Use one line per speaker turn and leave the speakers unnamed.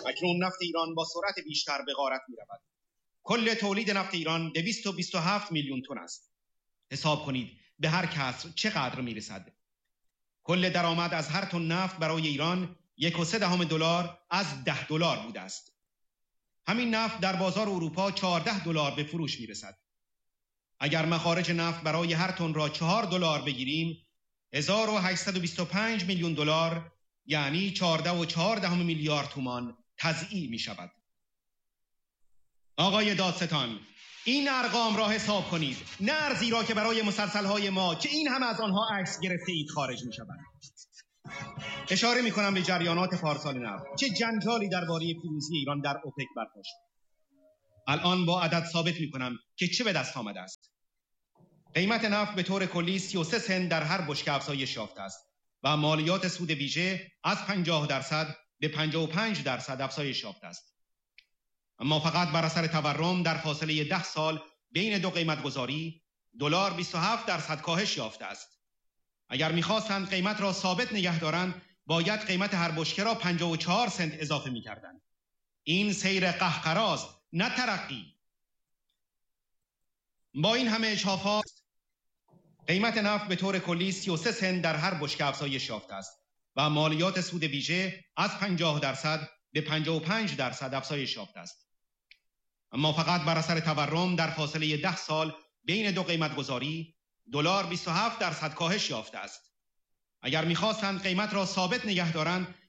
اکنون نفت ایران با سرعت بیشتر به غارت می‌رود. کل تولید نفت ایران 227 میلیون تن است. حساب کنید به هر کسر چقدر میرسد. کل درآمد از هر تن نفت برای ایران 1.3 دلار از $10 بوده است. همین نفت در بازار اروپا $14 به فروش میرسد. اگر مخارج نفت برای هر تن را $4 بگیریم 1825 میلیون دلار یعنی 14.4 میلیارد تومان تضییع می شود. آقای دادستان، این ارقام را حساب کنید، نه ارزی را که برای مسلسل‌های ما که این همه از آنها عکس گرفته اید خارج می شود. اشاره می کنم به جریانات پارسال نفت. چه جنجالی درباره پیروزی ایران در اوپک برپاشت. الان با عدد ثابت می کنم که چه به دست آمده است. قیمت نفت به طور کلی 33 سنت در هر بشکه افزایش یافته است و مالیات سود ویژه از 50% به 55% افزایش یافته است. اما فقط بر اثر تورم در فاصله 10 سال بین دو قیمت گذاری دلار 27% کاهش یافته است. اگر می‌خواستند قیمت را ثابت نگه دارند باید قیمت هر بشکه را 54 سنت اضافه می‌کردند. این سیر قهقراست، نه ترقی. با این همه اجحافات قیمت نفت به طور کلی 33 سنت در هر بشکه افزایش یافته است و مالیات سود ویژه از 50% به 55% افزایش یافته است. اما فقط بر اثر تورم در فاصله 10 سال بین دو قیمت گذاری دلار 27% کاهش یافته است. اگر می‌خواستند قیمت را ثابت نگه دارند